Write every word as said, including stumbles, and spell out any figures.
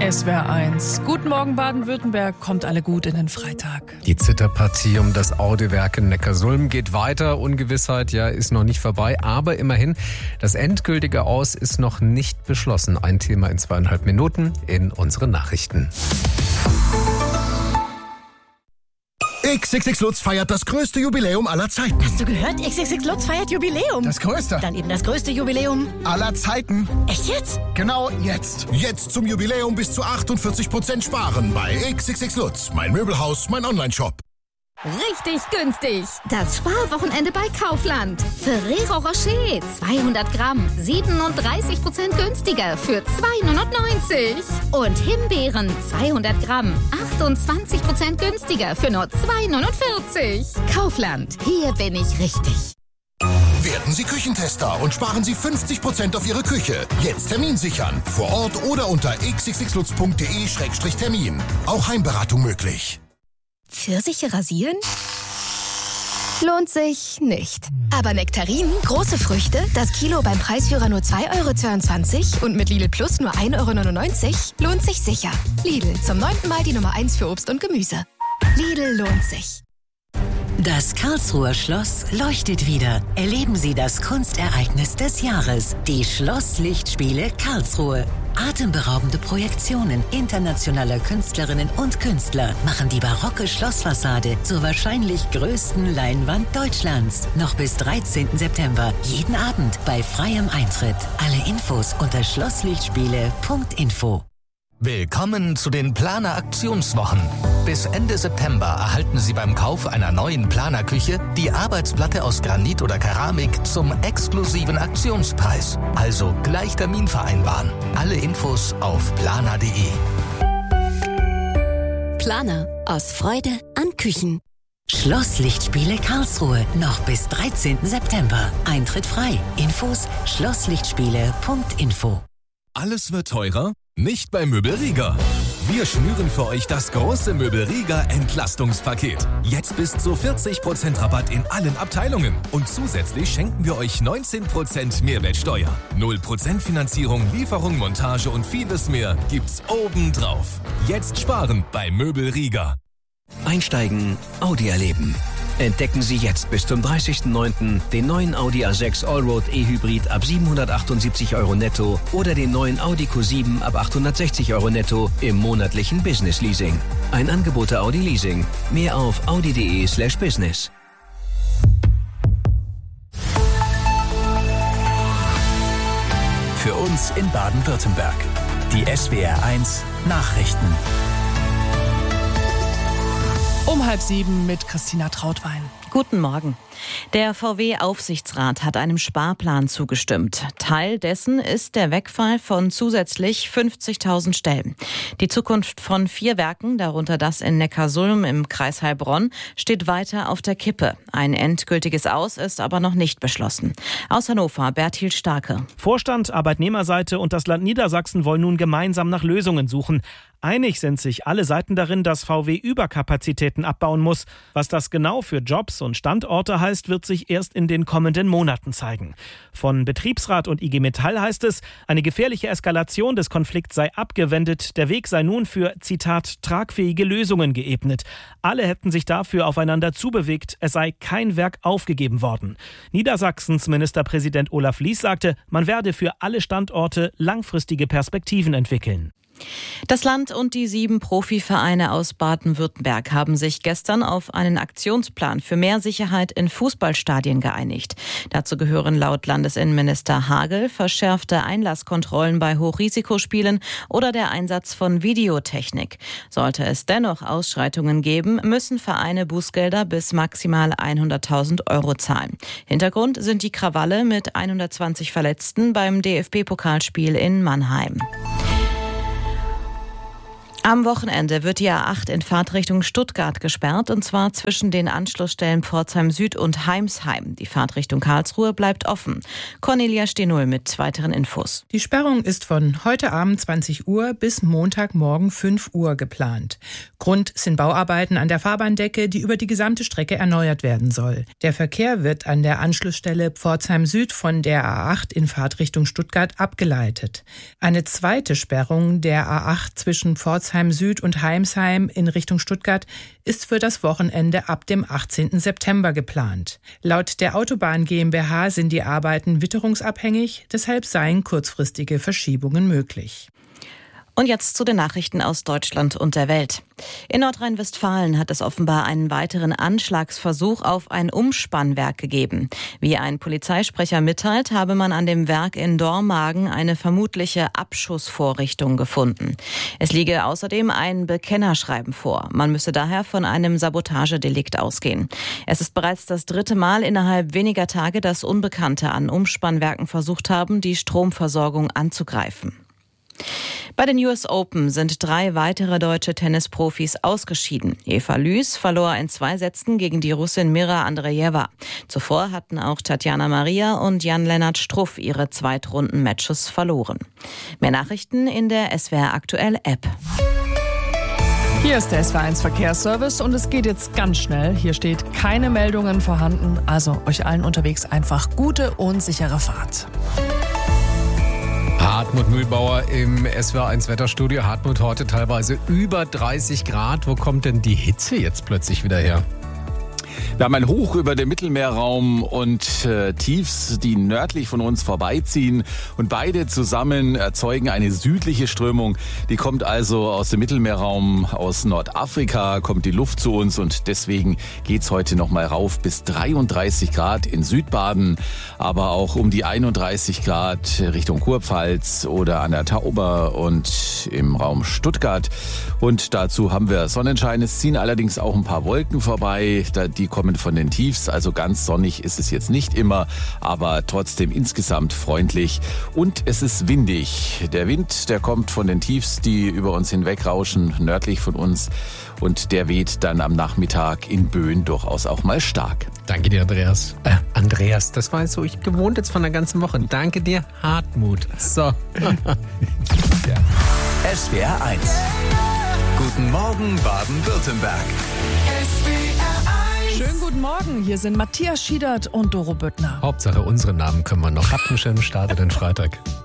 S W R eins. Guten Morgen Baden-Württemberg, kommt alle gut in den Freitag. Die Zitterpartie um das Audi-Werk in Neckarsulm geht weiter. Ungewissheit, ja, ist noch nicht vorbei. Aber immerhin, das endgültige Aus ist noch nicht beschlossen. Ein Thema in zweieinhalb Minuten in unseren Nachrichten. X X X Lutz feiert das größte Jubiläum aller Zeiten. Hast du gehört? X X X Lutz feiert Jubiläum. Das größte? Dann eben das größte Jubiläum aller Zeiten. Echt jetzt? Genau jetzt. Jetzt zum Jubiläum bis zu achtundvierzig Prozent sparen bei X X X Lutz. Mein Möbelhaus, mein Onlineshop. Richtig günstig. Das Sparwochenende bei Kaufland. Ferrero Rocher zweihundert Gramm, siebenunddreißig Prozent günstiger für zwei neunundneunzig. Und Himbeeren zweihundert Gramm, achtundzwanzig Prozent günstiger für nur zwei neunundvierzig. Kaufland, hier bin ich richtig. Werden Sie Küchentester und sparen Sie fünfzig Prozent auf Ihre Küche. Jetzt Termin sichern. Vor Ort oder unter x x x lutz punkt de Schrägstrich Termin. Auch Heimberatung möglich. Pfirsiche rasieren? Lohnt sich nicht. Aber Nektarinen, große Früchte, das Kilo beim Preisführer nur zwei Euro zweiundzwanzig und mit Lidl Plus nur ein Euro neunundneunzig, lohnt sich sicher. Lidl, zum neunten Mal die Nummer eins für Obst und Gemüse. Lidl lohnt sich. Das Karlsruher Schloss leuchtet wieder. Erleben Sie das Kunstereignis des Jahres, die Schlosslichtspiele Karlsruhe. Atemberaubende Projektionen internationaler Künstlerinnen und Künstler machen die barocke Schlossfassade zur wahrscheinlich größten Leinwand Deutschlands. Noch bis dreizehnten September, jeden Abend bei freiem Eintritt. Alle Infos unter schlosslichtspiele punkt info. Willkommen zu den Planer-Aktionswochen. Bis Ende September erhalten Sie beim Kauf einer neuen Planerküche die Arbeitsplatte aus Granit oder Keramik zum exklusiven Aktionspreis. Also gleich Termin vereinbaren. Alle Infos auf planer punkt de. Planer. Aus Freude an Küchen. Schlosslichtspiele Karlsruhe. Noch bis dreizehnten September. Eintritt frei. Infos schlosslichtspiele punkt info. Alles wird teurer? Nicht bei Möbelrieger. Wir schnüren für euch das große Möbelrieger Entlastungspaket. Jetzt bis zu vierzig Prozent Rabatt in allen Abteilungen. Und zusätzlich schenken wir euch neunzehn Prozent Mehrwertsteuer. null Prozent Finanzierung, Lieferung, Montage und vieles mehr gibt's obendrauf. Jetzt sparen bei Möbelrieger. Einsteigen, Audi erleben. Entdecken Sie jetzt bis zum dreißigsten neunten den neuen Audi A sechs Allroad E-Hybrid ab siebenhundertachtundsiebzig Euro netto oder den neuen Audi Q sieben ab achthundertsechzig Euro netto im monatlichen Business Leasing. Ein Angebot der Audi Leasing. Mehr auf audi punkt de slash business. Für uns in Baden-Württemberg. Die S W R eins Nachrichten. Um halb sieben mit Christina Trautwein. Guten Morgen. Der V W-Aufsichtsrat hat einem Sparplan zugestimmt. Teil dessen ist der Wegfall von zusätzlich fünfzigtausend Stellen. Die Zukunft von vier Werken, darunter das in Neckarsulm im Kreis Heilbronn, steht weiter auf der Kippe. Ein endgültiges Aus ist aber noch nicht beschlossen. Aus Hannover, Berthild Starke. Vorstand, Arbeitnehmerseite und das Land Niedersachsen wollen nun gemeinsam nach Lösungen suchen. Einig sind sich alle Seiten darin, dass V W Überkapazitäten abbauen muss. Was das genau für Jobs und Standorte heißt, wird sich erst in den kommenden Monaten zeigen. Von Betriebsrat und I G Metall heißt es, eine gefährliche Eskalation des Konflikts sei abgewendet. Der Weg sei nun für, Zitat, tragfähige Lösungen geebnet. Alle hätten sich dafür aufeinander zubewegt. Es sei kein Werk aufgegeben worden. Niedersachsens Ministerpräsident Olaf Lies sagte, man werde für alle Standorte langfristige Perspektiven entwickeln. Das Land und die sieben Profivereine aus Baden-Württemberg haben sich gestern auf einen Aktionsplan für mehr Sicherheit in Fußballstadien geeinigt. Dazu gehören laut Landesinnenminister Hagel verschärfte Einlasskontrollen bei Hochrisikospielen oder der Einsatz von Videotechnik. Sollte es dennoch Ausschreitungen geben, müssen Vereine Bußgelder bis maximal hunderttausend Euro zahlen. Hintergrund sind die Krawalle mit hundertzwanzig Verletzten beim D F B-Pokalspiel in Mannheim. Am Wochenende wird die A acht in Fahrtrichtung Stuttgart gesperrt, und zwar zwischen den Anschlussstellen Pforzheim Süd und Heimsheim. Die Fahrtrichtung Karlsruhe bleibt offen. Cornelia Stehnull mit weiteren Infos. Die Sperrung ist von heute Abend zwanzig Uhr bis Montagmorgen fünf Uhr geplant. Grund sind Bauarbeiten an der Fahrbahndecke, die über die gesamte Strecke erneuert werden soll. Der Verkehr wird an der Anschlussstelle Pforzheim Süd von der A acht in Fahrtrichtung Stuttgart abgeleitet. Eine zweite Sperrung der A acht zwischen Pforzheim Süd und Heimsheim in Richtung Stuttgart ist für das Wochenende ab dem achtzehnten September geplant. Laut der Autobahn GmbH sind die Arbeiten witterungsabhängig, deshalb seien kurzfristige Verschiebungen möglich. Und jetzt zu den Nachrichten aus Deutschland und der Welt. In Nordrhein-Westfalen hat es offenbar einen weiteren Anschlagsversuch auf ein Umspannwerk gegeben. Wie ein Polizeisprecher mitteilt, habe man an dem Werk in Dormagen eine vermutliche Abschussvorrichtung gefunden. Es liege außerdem ein Bekennerschreiben vor. Man müsse daher von einem Sabotagedelikt ausgehen. Es ist bereits das dritte Mal innerhalb weniger Tage, dass Unbekannte an Umspannwerken versucht haben, die Stromversorgung anzugreifen. Bei den U S Open sind drei weitere deutsche Tennisprofis ausgeschieden. Eva Lüß verlor in zwei Sätzen gegen die Russin Mira Andreeva. Zuvor hatten auch Tatjana Maria und Jan-Lennart Struff ihre Zweitrunden-Matches verloren. Mehr Nachrichten in der S W R Aktuell App. Hier ist der S W R eins Verkehrsservice und es geht jetzt ganz schnell. Hier steht keine Meldungen vorhanden, also euch allen unterwegs einfach gute und sichere Fahrt. Hartmut Mühlbauer im S W R eins Wetterstudio. Hartmut, heute teilweise über dreißig Grad. Wo kommt denn die Hitze jetzt plötzlich wieder her? Wir haben ein Hoch über dem Mittelmeerraum und äh, Tiefs, die nördlich von uns vorbeiziehen. Und beide zusammen erzeugen eine südliche Strömung. Die kommt also aus dem Mittelmeerraum, aus Nordafrika, kommt die Luft zu uns. Und deswegen geht's heute noch mal rauf bis dreiunddreißig Grad in Südbaden. Aber auch um die einunddreißig Grad Richtung Kurpfalz oder an der Tauber und im Raum Stuttgart. Und dazu haben wir Sonnenschein. Es ziehen allerdings auch ein paar Wolken vorbei. Die kommen von den Tiefs, also ganz sonnig ist es jetzt nicht immer, aber trotzdem insgesamt freundlich. Und es ist windig. Der Wind, der kommt von den Tiefs, die über uns hinwegrauschen, nördlich von uns. Und der weht dann am Nachmittag in Böen durchaus auch mal stark. Danke dir, Andreas. Äh, Andreas, das war jetzt so ich gewohnt jetzt von der ganzen Woche. Danke dir, Hartmut. So. Ja. S W R eins. Guten Morgen, Baden-Württemberg. Schönen guten Morgen, hier sind Matthias Schiedert und Doro Büttner. Hauptsache unsere Namen können wir noch. Habt einen schönen Start in den Freitag.